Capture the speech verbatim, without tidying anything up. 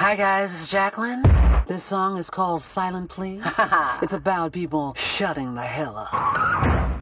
Hi guys, it's Jacqueline. This song is called Silent Please. It's about people shutting the hell up.